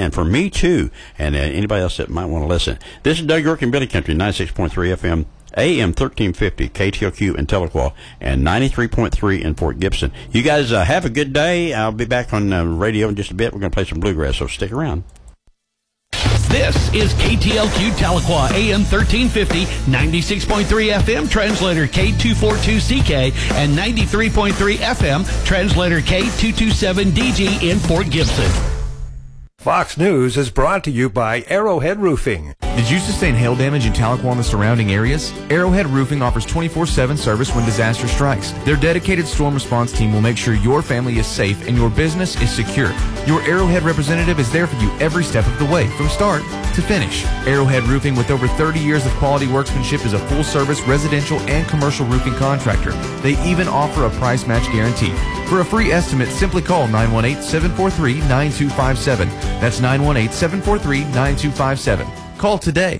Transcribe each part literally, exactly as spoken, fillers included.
and for me too, and uh, anybody else that might want to listen. This is Doug York in Billy Country, ninety-six point three F M, A M thirteen fifty, K T L Q in Tahlequah, and ninety-three point three in Fort Gibson. You guys uh, have a good day. I'll be back on uh, radio in just a bit. We're going to play some bluegrass, so stick around. This is K T L Q Tahlequah, A M thirteen fifty, ninety-six point three F M, translator K two forty-two C K, and ninety-three point three F M, translator K two twenty-seven D G in Fort Gibson. Fox News is brought to you by Arrowhead Roofing. Did you sustain hail damage in Tahlequah and the surrounding areas? Arrowhead Roofing offers twenty-four seven service when disaster strikes. Their dedicated storm response team will make sure your family is safe and your business is secure. Your Arrowhead representative is there for you every step of the way, from start to finish. Arrowhead Roofing, with over thirty years of quality workmanship, is a full-service residential and commercial roofing contractor. They even offer a price match guarantee. For a free estimate, simply call nine one eight, seven four three, nine two five seven. That's nine one eight, seven four three, nine two five seven. Call today.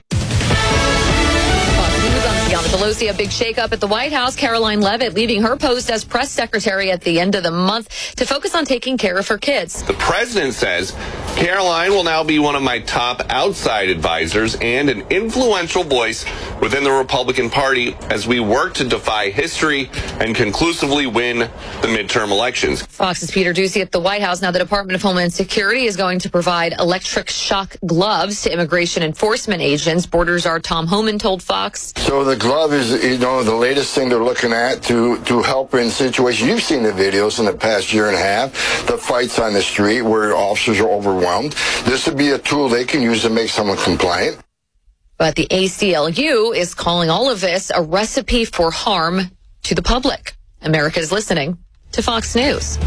Beyond the Pelosi, a big shakeup at the White House. Caroline Leavitt leaving her post as press secretary at the end of the month to focus on taking care of her kids. The president says Caroline will now be one of my top outside advisors and an influential voice within the Republican Party as we work to defy history and conclusively win the midterm elections. Fox's Peter Doocy at the White House. Now the Department of Homeland Security is going to provide electric shock gloves to immigration enforcement agents. Border Czar Tom Homan told Fox. So the glove is, you know, the latest thing they're looking at to, to help in situations. You've seen the videos in the past year and a half, the fights on the street where officers are overwhelmed. This would be a tool they can use to make someone compliant. But the A C L U is calling all of this a recipe for harm to the public. America is listening to Fox News.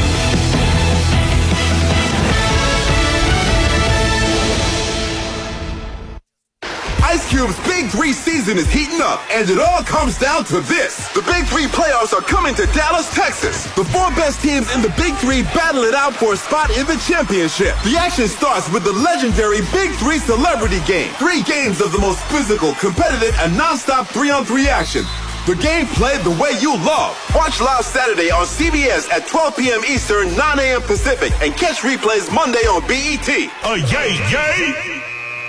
Ice Cube's Big Three season is heating up, and it all comes down to this. The Big Three playoffs are coming to Dallas, Texas. The four best teams in the Big Three battle it out for a spot in the championship. The action starts with the legendary Big Three Celebrity Game. Three games of the most physical, competitive, and non-stop three-on-three action. The game played the way you love. Watch live Saturday on C B S at twelve p.m. Eastern, nine a.m. Pacific, and catch replays Monday on B E T. A yay, yay!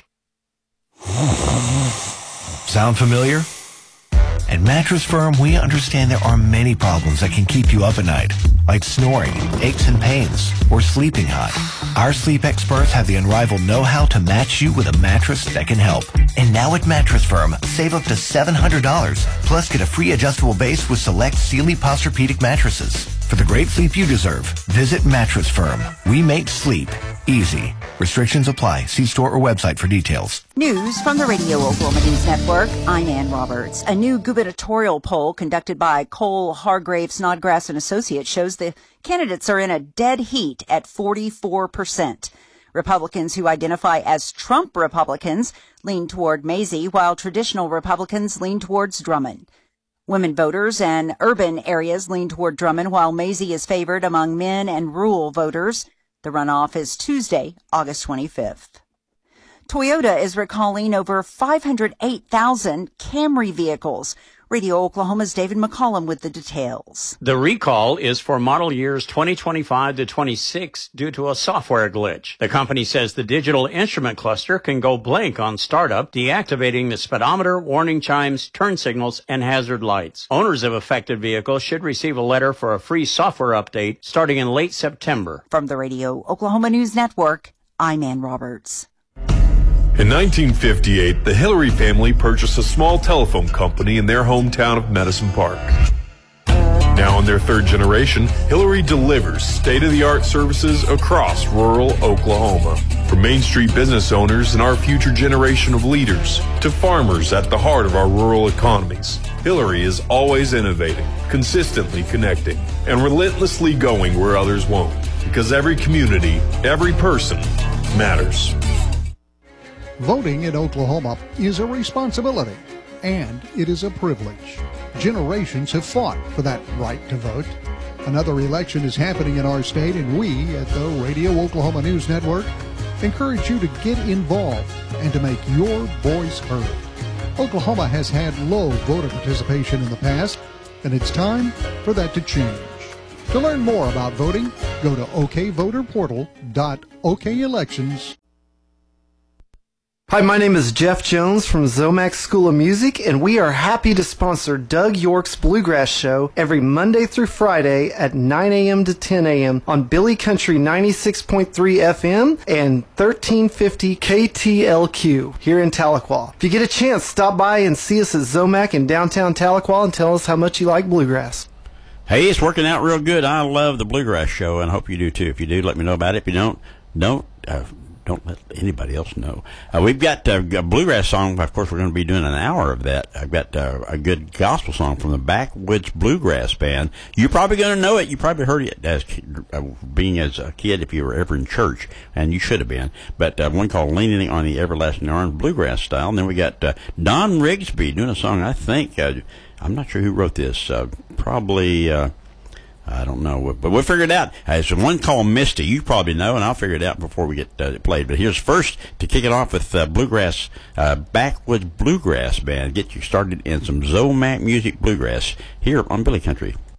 Sound familiar? At Mattress Firm, we understand there are many problems that can keep you up at night, like snoring, aches and pains, or sleeping hot. Our sleep experts have the unrivaled know-how to match you with a mattress that can help. And now at Mattress Firm, save up to seven hundred dollars, plus get a free adjustable base with select Sealy Posturepedic mattresses. For the great sleep you deserve, visit Mattress Firm. We make sleep easy. Restrictions apply. See store or website for details. News from the Radio Oklahoma News Network. I'm Ann Roberts. A new gubernatorial poll conducted by Cole Hargrave Snodgrass and Associates shows the candidates are in a dead heat at forty-four percent. Republicans who identify as Trump Republicans lean toward Mazie, while traditional Republicans lean towards Drummond. Women voters and urban areas lean toward Drummond, while Mazie is favored among men and rural voters. The runoff is Tuesday, August twenty-fifth. Toyota is recalling over five hundred eight thousand Camry vehicles. Radio Oklahoma's David McCollum with the details. The recall is for model years twenty twenty-five to twenty-six due to a software glitch. The company says the digital instrument cluster can go blank on startup, deactivating the speedometer, warning chimes, turn signals, and hazard lights. Owners of affected vehicles should receive a letter for a free software update starting in late September. From the Radio Oklahoma News Network, I'm Ann Roberts. In nineteen fifty-eight, the Hillary family purchased a small telephone company in their hometown of Medicine Park. Now in their third generation, Hillary delivers state-of-the-art services across rural Oklahoma. From Main Street business owners and our future generation of leaders to farmers at the heart of our rural economies, Hillary is always innovating, consistently connecting, and relentlessly going where others won't. Because every community, every person matters. Voting in Oklahoma is a responsibility, and it is a privilege. Generations have fought for that right to vote. Another election is happening in our state, and we at the Radio Oklahoma News Network encourage you to get involved and to make your voice heard. Oklahoma has had low voter participation in the past, and it's time for that to change. To learn more about voting, go to o k voter portal dot o k elections Hi, my name is Jeff Jones from Zomax School of Music, and we are happy to sponsor Doug York's Bluegrass Show every Monday through Friday at nine a.m. to ten a.m. on Billy Country ninety-six point three F M and thirteen fifty K T L Q here in Tahlequah. If you get a chance, stop by and see us at Zomac in downtown Tahlequah and tell us how much you like bluegrass. Hey, it's working out real good. I love the Bluegrass Show, and I hope you do too. If you do, let me know about it. If you don't, don't. Uh, Don't let anybody else know. Uh, we've got uh, a bluegrass song. Of course, we're going to be doing an hour of that. I've got uh, a good gospel song from the Backwoods Bluegrass Band. You're probably going to know it. You probably heard it as uh, being as a kid if you were ever in church, and you should have been. But uh, one called Leaning on the Everlasting Arms, bluegrass style. And then we got uh, Don Rigsby doing a song, I think, uh, I'm not sure who wrote this, uh, probably... Uh, I don't know, but we'll figure it out. Uh, it's one called Misty. You probably know, and I'll figure it out before we get uh, it played. But here's first to kick it off with uh, Bluegrass, uh, Backwoods Bluegrass Band. Get you started in some Zomac music bluegrass here on Billy Country.